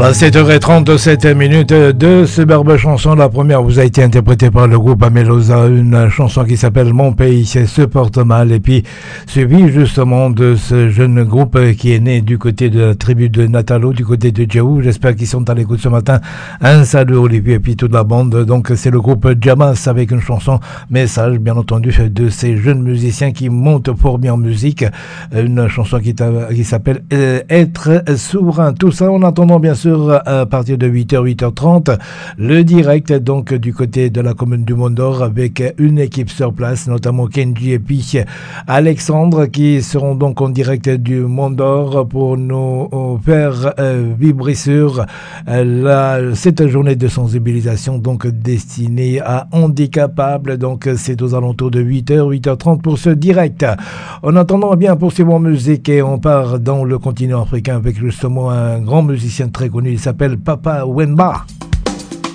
Voilà, 7h37 de superbe chanson. La première vous a été interprétée par le groupe Amelosa, une chanson qui s'appelle Mon pays se porte mal, et puis suivi justement de ce jeune groupe qui est né du côté de la tribu de Natalo, du côté de Djaou. J'espère qu'ils sont à l'écoute ce matin. Un salut Olivier et puis toute la bande. Donc c'est le groupe Jamas avec une chanson message bien entendu de ces jeunes musiciens qui montent fort bien en musique. Une chanson qui s'appelle Être souverain. Tout ça en attendant bien sûr à partir de 8h, 8h30, le direct donc du côté de la commune du Mont d'Or avec une équipe sur place, notamment Kenji et puis Alexandre qui seront donc en direct du Mont d'Or pour nous faire vibrer sur cette journée de sensibilisation donc destinée à handicapables. Donc c'est aux alentours de 8h, 8h30 pour ce direct. En attendant, bien poursuivons en musique et on part dans le continent africain avec justement un grand musicien très connu, il s'appelle Papa Wemba.